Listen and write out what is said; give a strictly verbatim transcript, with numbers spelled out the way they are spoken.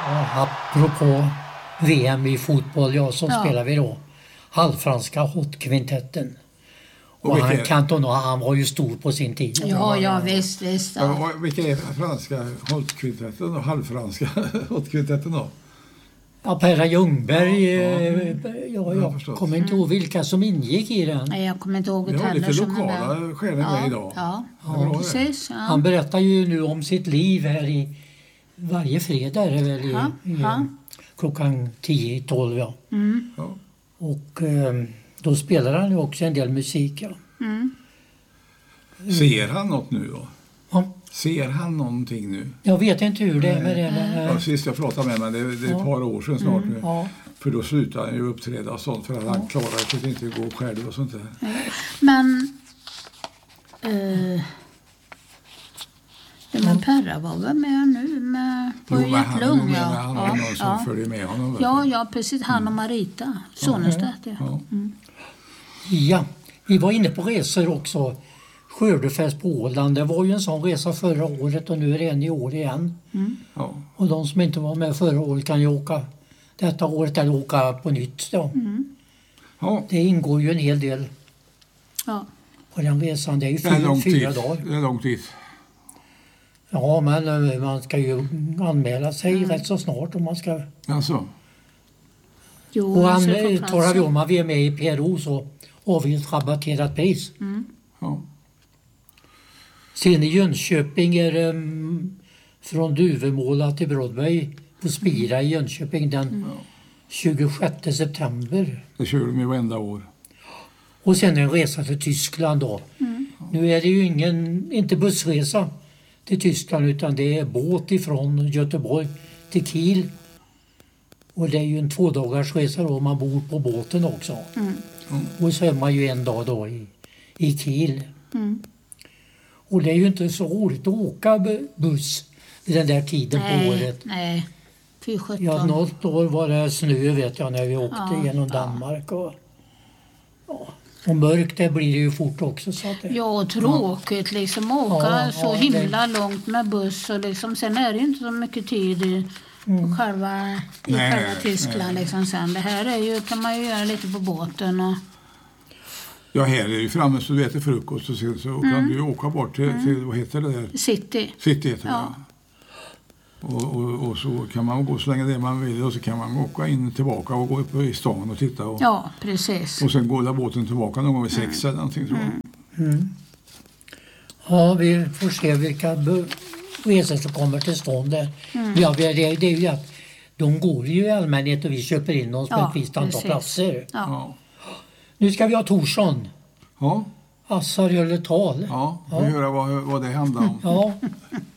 Ja, apropå V M i fotboll, ja, så Ja. spelar vi då halvfranska Hot-kvintetten. Och, Och han, vilka- Cantona, han var ju stor på sin tid. Ja, ja, visst, visst. Ja. Ja. vad- vilka är franska Hot-kvintetten och halvfranska Hot-kvintetten då? Ja, Perra Ljungberg, Ja, eh, ja, jag jag förstår. kommer inte ihåg vilka som ingick i den. Nej, jag kommer inte ihåg Vi det har heller. lite som är lokala där. stjärnor Ja, med idag. ja, Ja, bra det. precis. Ja. Han berättar ju nu om sitt liv här i varje fredag är det väl i, Ja, i, ja. klockan tio tolv. Ja. Mm, Ja. Och eh, då spelar han ju också en del musik. Ja. mm. Ser han något nu då? Ja, Ser han någonting nu? jag vet inte hur det är med det. Men, Ja, eh, sist jag pratade med mig, det, det är ett Ja. par år sedan snart nu. ja. För då slutade han ju uppträda och sånt för att han klarade sig inte gå själv och sånt där. Men... Eh, ja, men Perra var väl med nu med, på Jo, men han, Hjärtlung? men Ja, han har ja, någon som ja. följer med honom. vet Ja, du. ja, precis. Han och Marita Sonnerstedt. Ja. Ja. Ja, vi var inne på resor också. Skördefest på Åland, det var ju en sån resa förra året och nu är det en i år igen. Ja. Och de som inte var med förra året kan ju åka detta året eller åka på nytt. Då. Ja, Det ingår ju en hel del Ja. på den resan. Det är ju det är fyra, lång fyra tid. dagar. Det är lång tid. Ja, men eh, man ska ju anmäla sig rätt så snart om man ska. Alltså, Jo, Och han så får eh, plats. talar vi om att vi är med i P R O så har vi ett rabatterat pris. ja. Sen i Jönköping är det um, från Duvemåla till Broadway på Spira i Jönköping den tjugosjätte september. Det kör de ju varenda år. Och sen en resa till Tyskland då. Nu är det ju ingen, inte bussresa till Tyskland utan det är båt ifrån Göteborg till Kiel. Och det är ju en två dagars resa då, man bor på båten också. Och så är man ju en dag då i, i Kiel. Mm. Och det är ju inte så roligt att åka bu- buss vid den där tiden på Nej, året. nej. Fy sjutton. Ja, något år var det snö vet jag när vi åkte Ja, genom ja. Danmark. Och, ja. och mörkt det blir det ju fort också. Så att det, Ja, och tråkigt liksom åka Ja, så ja, himla långt med buss och liksom, sen är det ju inte så mycket tid i, på själva, i Nej, själva nej, Tyskland nej. liksom sen. Det här är ju, kan man ju göra lite på båten och Ja, här är ju framme så du äter frukost och sen så kan du ju åka bort till, till, vad heter det där? city. City heter det. Ja. Och, och, och så kan man gå så länge det man vill och så kan man åka in tillbaka och gå upp i stan och titta. Och, Ja, precis. och sen går där båten tillbaka någon gång vid sex eller någonting tror jag. Ja, vi får se vilka bu- resor som kommer till stånd där. Ja, det, det, det är ju att de går ju i allmänhet och vi köper in oss med Ja, ett visst antal precis. platser. Ja. Ja. Nu ska vi ha Torsson. Ja, Assar höll ett tal. ja. Vi får höra vad, vad det handlar om. Ja,